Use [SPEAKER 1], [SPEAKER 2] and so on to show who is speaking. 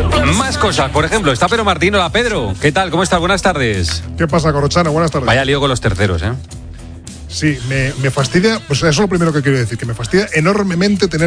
[SPEAKER 1] Más cosas, por ejemplo, está Pedro Martín. Hola, Pedro. ¿Qué tal? ¿Cómo estás? Buenas tardes.
[SPEAKER 2] ¿Qué pasa, Corrochano? Buenas tardes.
[SPEAKER 1] Vaya lío con los terceros, ¿eh?
[SPEAKER 2] Sí, me fastidia, pues eso es lo primero que quiero decir, que me fastidia enormemente tener